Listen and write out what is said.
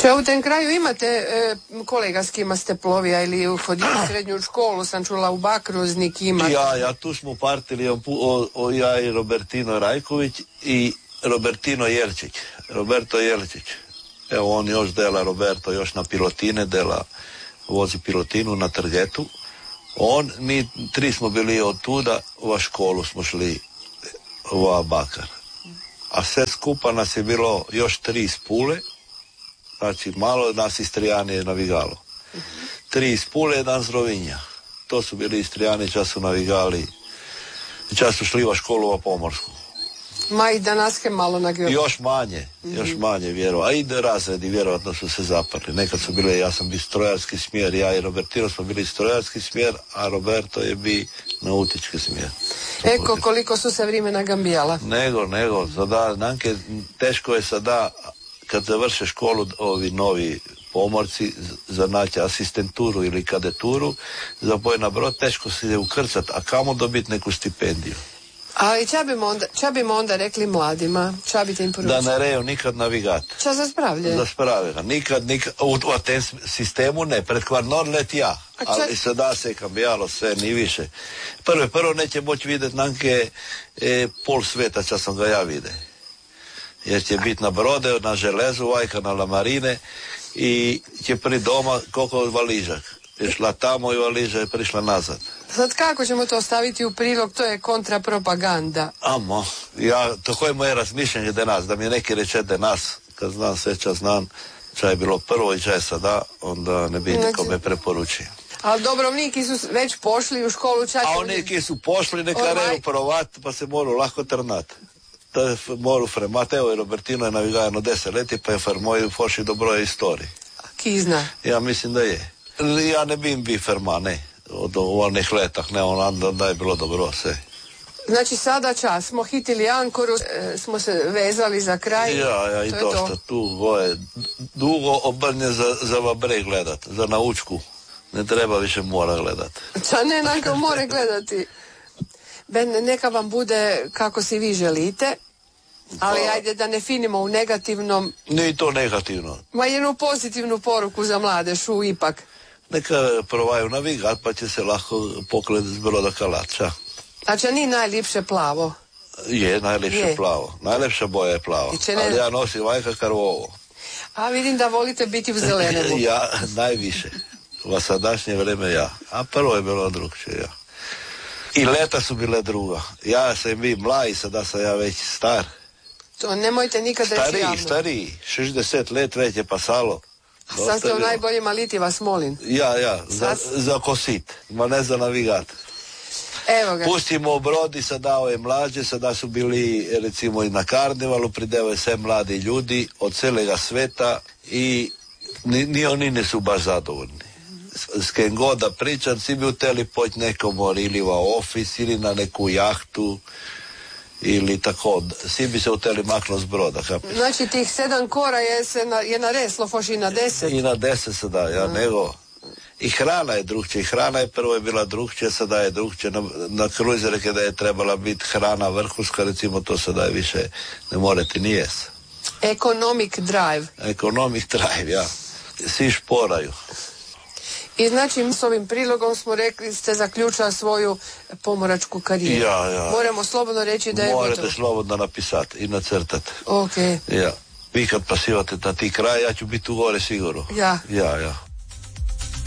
Če u tem kraju imate kolega s kima ste plovija ili hodili u srednju školu, sam čula u Bakruznik imate. Ja tu smo partili ja i Robertino Rajković i Roberto Jelčić. Evo on još dela Roberto još na pilotine, vozi pilotinu na Trgetu. Mi tri smo bili od tuda, u školu smo šli u Bakar. A sve skupa nas je bilo još 3 iz Pule, znači malo nas Istrijani je navigalo. 3 iz Pule, 1 iz Rovinja. To su bili Istrijani, čas su navigali, čas su šli u školu u Pomorsku. Ma i danas je malo nagio. Još manje vjerovatno. A i razredi vjerovatno su se zaparli. Nekad su bile, ja sam bio strojarski smjer, ja i Robertino smo bili strojarski smjer, a Roberto je bio nautički smjer. Eko koliko su se vremena gambijala. Nego, sada, Nanke, teško je sada, kad završe školu, ovi novi pomorci, za naći asistenturu ili kadeturu, za boj na brod, teško se je ukrcat, a kamo dobiti neku stipendiju. Ali ča bimo onda rekli mladima? Ča bi te im poručili? Da ne reju nikad navigat. Ča za spravlje? Za spravlje. Nikad, u tem sistemu ne. Pred Kvarnor let ja. Ali sada se kambijalo sve, ni više. Prvo neće moći vidjeti nanke pol sveta, ča sam ga ja vide. Jer će biti na brode, na železu, vajka na lamarine i će pri doma koliko valižak. Je šla tamo i valiža je prišla nazad. Sad kako ćemo to staviti u prilog, to je kontrapropaganda. To je moje razmišljanje danas, da mi neki reče danas, kad znam sve čas znam, ča je bilo prvo i ča je sada, onda ne bi nikome preporučio. Ali Dobrovniki su već pošli u školu čak... A neki su pošli, neka reju provat, pa se moru lako trnat. Moru fremat, evo i Robertino je navigajano 10 leti, pa je farmoju pošli do broja istoriji. Kizna? Ja mislim da je. Ja ne bim bi ferma, ne. Od onih letah, ne, onda je bilo dobro sve. Znači sada čas, smo hitili ankoru, smo se vezali za kraj. Ja, i dosta tu, dugo obrnje za vabre gledat, za naučku. Ne treba više mora gledat. Ča ne, nanka more gledati. Neka vam bude kako si vi želite, ali ajde da ne finimo u negativnom. Nije to negativno. Ma jednu pozitivnu poruku za mladešu ipak. Neka provaju navigat, pa će se lahko poklet z broda Kalača. Znači, nije najljepše plavo? Je, najljepše plavo. Najljepša boja je plavo. Ali ja nosim vajka karvovo. A vidim da volite biti u zelenemu. Ja, najviše. U sadašnje vreme ja. A prvo je bilo drugčije, ja. I leta su bile druga. Ja sam bio mlad, sada sam ja već star. To nemojte nikad reći javno. Stariji. 60 let već je pasalo. Sad ste u najboljima liti, vas molim. Ja, za kosit, ma ne za navigat. Evo ga. Pustimo brodi, sada ove mlađe, sada su bili recimo i na karnevalu, pridevaju sve mladi ljudi od celega sveta i ni oni ne su baš zadovoljni. S kim god da pričam, svi bi uteli poći nekom ili u ofis ili na neku jahtu ili tako, svi bi se uteli maknuti s broda. Kapiš? Znači tih 7 kora je na reslo, foš i na 10? I na 10 se da, nego... I hrana je drugčija, hrana je prvo je bila drugčija, sada je drugčija. Na kruzere kada je trebala biti hrana vrhunska, recimo to sada je više ne morate ni jes. Economic drive, ja. Svi šporaju. I znači s ovim prilogom smo rekli, ste zaključali svoju pomoračku karijeru. Ja. Moramo slobodno reći da je gotovo. Morate slobodno napisati i nacrtati. Ok. Ja. Vi kad pasivate na ti kraj, ja ću biti u gore sigurno. Ja.